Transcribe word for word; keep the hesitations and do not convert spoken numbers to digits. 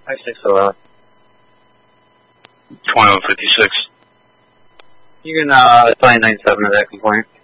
five six oh. twenty-one fifty-six. You can, uh, twenty-nine seven of that complaint.